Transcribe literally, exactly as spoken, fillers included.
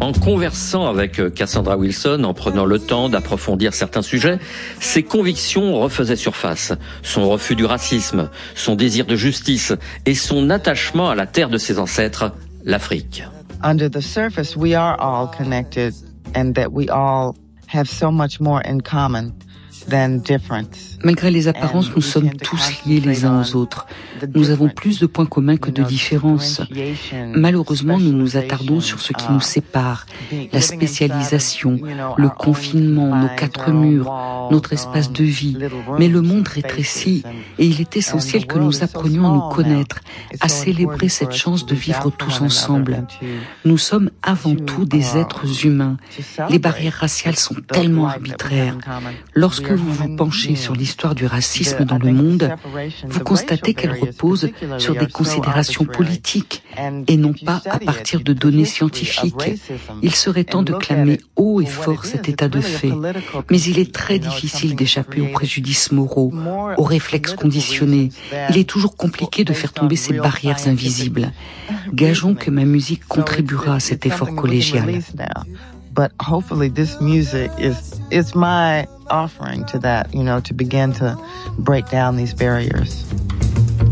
En conversant avec Cassandra Wilson, en prenant le temps d'approfondir certains sujets, ses convictions refaisaient surface. Son refus du racisme, son désir de justice et son attachement à la terre de ses ancêtres, l'Afrique. Under the surface, we are all connected and that we all have so much more in common than difference. Malgré les apparences, nous sommes tous liés les uns aux autres. Nous avons plus de points communs que de différences. Malheureusement, nous nous attardons sur ce qui nous sépare, la spécialisation, le confinement, nos quatre murs, notre espace de vie. Mais le monde rétrécit et il est essentiel que nous apprenions à nous connaître, à célébrer cette chance de vivre tous ensemble. Nous sommes avant tout des êtres humains. Les barrières raciales sont tellement arbitraires. Lorsque vous vous penchez sur l'histoire du racisme dans le monde, vous constatez qu'elle repose sur des considérations politiques et non pas à partir de données scientifiques. Il serait temps de clamer haut et fort cet état de fait, mais il est très difficile d'échapper aux préjudices moraux, aux réflexes conditionnés. Il est toujours compliqué de faire tomber ces barrières invisibles. Gageons que ma musique contribuera à cet effort collégial. But hopefully this music is is my offering to that, you know, to begin to break down these barriers.